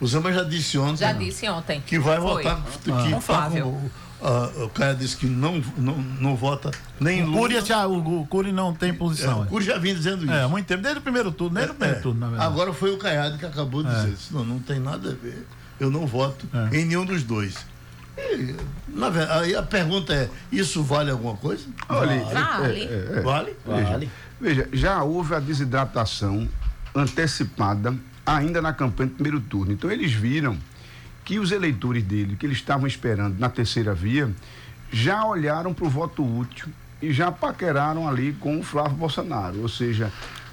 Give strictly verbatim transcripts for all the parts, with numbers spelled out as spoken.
O Zema já disse ontem. Já disse ontem. Que vai Foi. votar. Que Ah. tá Com Flávio. com, uh, o cara disse que não, não, não vota nem o Lula. Cury, já, o, o Cury não tem posição. É, o Cury já vinha dizendo isso. É, há muito tempo, desde o primeiro turno, desde o primeiro É, turno, na verdade. Agora foi o Caiado que acabou de É. dizer isso. Não, não tem nada a ver. Eu não voto É. em nenhum dos dois. E, na verdade, aí a pergunta é, isso vale alguma coisa? Olha, Vale. é, é, é. Vale? Veja, veja, já houve a desidratação antecipada ainda na campanha do primeiro turno. Então eles viram que os eleitores dele, que eles estavam esperando na terceira via, já olharam para o voto útil e já paqueraram ali com o Flávio Bolsonaro. Ou seja,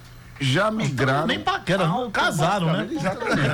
já migraram. Nem paquera, não, casaram, né? Exatamente.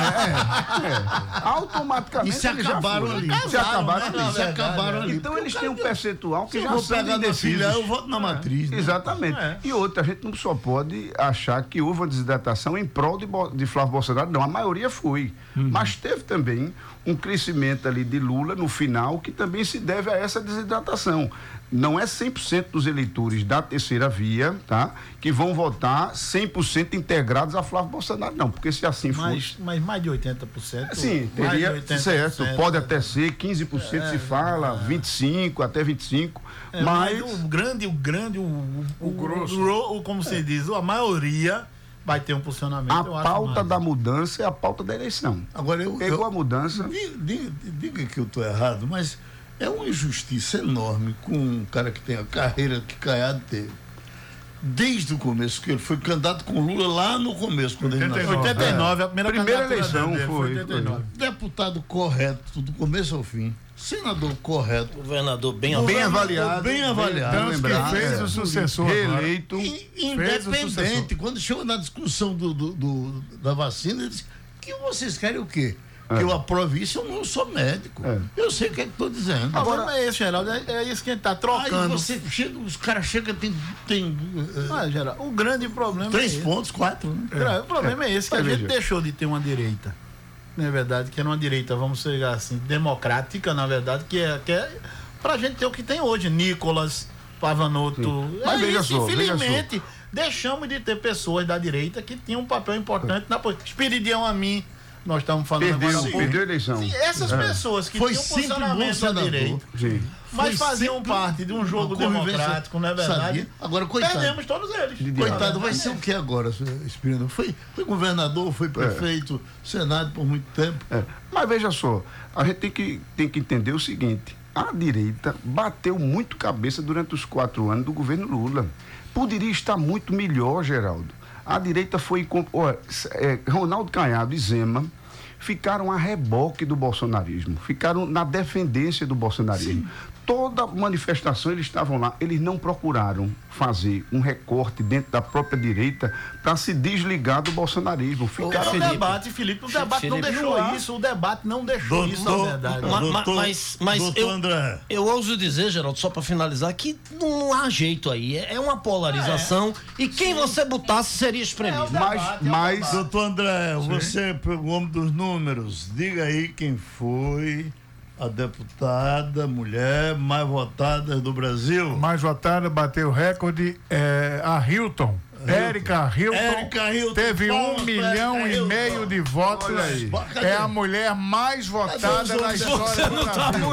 É, é, é. Automaticamente. E se eles já acabaram foram. ali. Se Casaram, acabaram né? ali. Se acabaram ali. Então eles têm um percentual que Se eu já vou são pegar na indecisos. filha, eu voto na matriz. Né? Exatamente. É. E outra, a gente não só pode achar que houve uma desidratação em prol de, Bo- de Flávio Bolsonaro, não, a maioria foi. Uhum. Mas teve também um crescimento ali de Lula no final, que também se deve a essa desidratação. Não é cem por cento dos eleitores da terceira via, tá? Que vão votar cem por cento integrados a Flávio Bolsonaro, não, porque se assim fosse... Mas, mas mais de oitenta por cento. Sim, mais de teria, oitenta por cento, certo, pode até ser, quinze por cento É, se fala, vinte e cinco por cento, até vinte e cinco por cento, É, mas... mas o grande, o grande, o, o, O grosso. o, o- como se diz, a maioria vai ter um posicionamento. A eu acho pauta mais. da mudança é a pauta da eleição. Agora eu. Pegou eu a mudança. diga, diga, diga que eu estou errado, mas é uma injustiça enorme com um cara que tem a carreira que Caiado teve. Desde o começo, que ele foi candidato com Lula lá no começo, quando ele nasceu. oitenta e nove, a primeira, Primeira candidatura eleição dele foi, oitenta e nove. Deputado correto, do começo ao fim. Senador correto. Governador bem Bem Governador avaliado. Bem avaliado. bem Tanto lembrado, que fez é. o sucessor agora. Reeleito. E- Fez o sucessor. Independente, quando chegou na discussão do, do- do- da vacina, ele disse: que vocês querem o quê? Que É. eu aprove isso, eu não sou médico. É. Eu sei o que é que estou dizendo. O problema é esse, Geraldo, é, é isso que a gente está Aí trocando. você chega, os caras chegam, tem, tem eh, Ah, Geraldo, o grande problema três é esse. pontos, quatro, né? Geraldo, o problema é, esse, que a Mas gente veja. deixou de ter uma direita. Não é verdade? Que era uma direita, vamos chegar assim, democrática, na verdade, que é, que é pra gente ter o que tem hoje. Nicolas, Pavanoto. Mas É veja isso, só, veja infelizmente, deixamos de ter pessoas da direita que tinham um papel importante na política. Espiridião a mim, nós estamos falando Perdeu, agora há pouco. perdeu a eleição. Sim, essas É. pessoas que Foi tinham sempre bom posicionamento da senador. direita, Sim. mas Foi faziam sempre parte de um jogo uma convivência democrático, não é verdade? sadia. Agora, coitado. Perdemos todos eles. De Coitado, vai ser o que agora, Espírito? Foi, foi governador, foi prefeito, Senado por muito tempo. É. Mas veja só, a gente tem que, tem que entender o seguinte: a direita bateu muito cabeça durante os quatro anos do governo Lula. Poderia estar muito melhor, Geraldo. A direita foi. com- Olha, é, Ronaldo Caiado e Zema ficaram a reboque do bolsonarismo, ficaram na defendência do bolsonarismo. Toda manifestação eles estavam lá, eles não procuraram fazer um recorte dentro da própria direita para se desligar do bolsonarismo. Ficaram O debate, Felipe, o debate não Felipe, deixou não há. isso, o debate não deixou isso, na verdade. Ma- ma- Doutor- mas mas doutor eu, André. eu ouso dizer, Geraldo, só para finalizar, que não há jeito aí. É é uma polarização e quem você botasse seria espremido. É, Mas, debate, é o mas debate. Doutor André, você, o homem dos números, diga aí quem foi a deputada, mulher mais votada do Brasil. Mais votada, bateu recorde, é, a Hilton. Érica Hilton, Érica Hilton, teve palmas um pra milhão Érica e Hilton. meio de votos. Olha aí. Cadê? É a mulher mais votada Cadê os da homens? história do Brasil.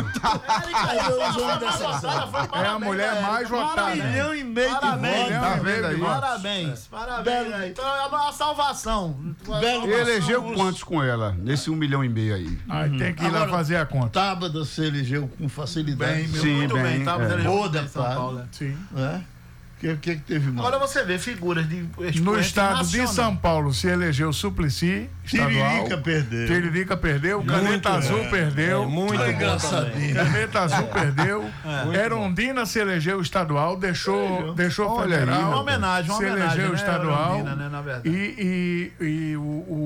Aí os homens dessa sala. É a mulher mais votada. Um milhão e meio de Parabéns, votos. tá vendo aí? Parabéns, parabéns. aí. Então é uma salvação. Belo- elegeu quantos com ela, nesse um milhão e meio aí? Aí tem que ir lá Agora, fazer a conta. Tábada se elegeu com facilidade. Bem, meu, Sim, muito bem, bem, tá? é. Ele Boa, jogou bem em São deputado. Paulo, né? Sim. Né? O que, que, que teve mais? Agora você vê figuras de expoente No estado de nacional. São Paulo se elegeu Suplicy, estadual. Tiririca perdeu. Tiririca perdeu, Caneta Azul perdeu. É, muito Foi bom engraçadinho. também. Caneta Azul perdeu. Erundina se elegeu estadual, deixou, deixou Olha aí, federal. Uma homenagem, uma se homenagem, elegeu né, estadual. Erundina, né, na verdade. E, e, e o,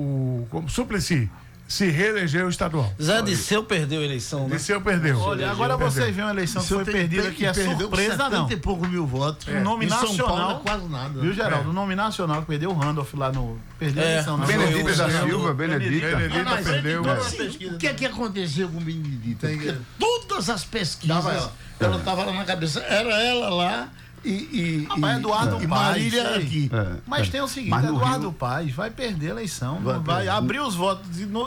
o como Suplicy se reelegeu estadual. Zé Disseu perdeu a eleição, né? Disseu perdeu. Olha, agora Perdeu. vocês veem uma eleição que Isso foi tem- perdida tem- que é perdeu com surpresa, não. setenta e poucos mil votos. O nome Em São nacional. Paulo é quase nada. Viu, Geraldo? O nome nacional que perdeu o Randolph lá no. Perdeu a É, eleição, não. Benedita eu- da eu- Silva, Benedita. Benedita Mas, perdeu. então, É. assim, o que é que aconteceu com Benedita? Porque todas as pesquisas, Dava ela. ela estava lá na cabeça, era ela lá e, e, Rapaz, e, Eduardo e Paes, Marília sei. aqui. É. Mas tem o seguinte, Mas no Eduardo Rio- Paes vai perder a eleição, Vai vai, vai perder. abrir os votos. E no-